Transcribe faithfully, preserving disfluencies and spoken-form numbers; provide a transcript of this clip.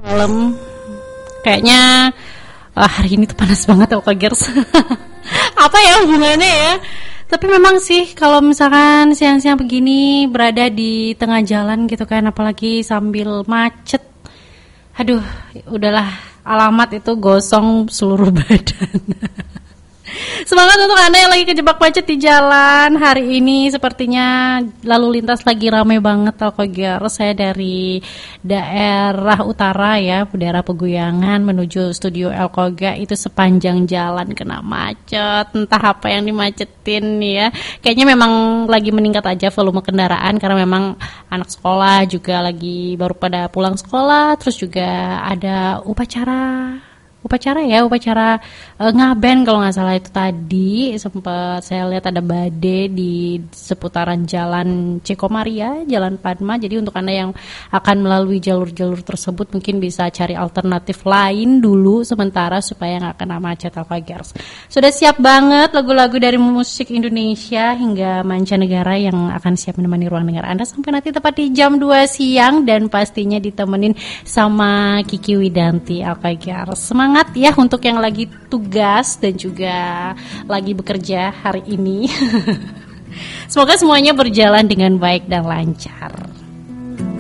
malam. Kayaknya uh, hari ini tuh panas banget ya Girls. Apa ya hubungannya ya? Tapi memang sih kalau misalkan siang-siang begini berada di tengah jalan gitu kan, apalagi sambil macet. Aduh, udahlah, alamat itu gosong seluruh badan. Semangat untuk Anda yang lagi kejebak macet di jalan. Hari ini sepertinya lalu lintas lagi ramai banget Alkogers. Saya dari daerah utara ya, daerah Peguyangan menuju studio Alkoga, itu sepanjang jalan kena macet. Entah apa yang dimacetin nih ya. Kayaknya memang lagi meningkat aja volume kendaraan karena memang anak sekolah juga lagi baru pada pulang sekolah. Terus juga ada upacara upacara ya, upacara e, ngaben kalau nggak salah itu tadi sempat saya lihat ada badai di seputaran Jalan Ceko Maria, Jalan Padma. Jadi untuk Anda yang akan melalui jalur-jalur tersebut mungkin bisa cari alternatif lain dulu sementara supaya nggak kena macet Alkogers. Sudah siap banget lagu-lagu dari musik Indonesia hingga mancanegara yang akan siap menemani ruang dengar Anda sampai nanti tepat di jam dua siang dan pastinya ditemenin sama Kiki Widanti Alkogers. Semangat Semangat ya untuk yang lagi tugas dan juga lagi bekerja hari ini. Semoga semuanya berjalan dengan baik dan lancar.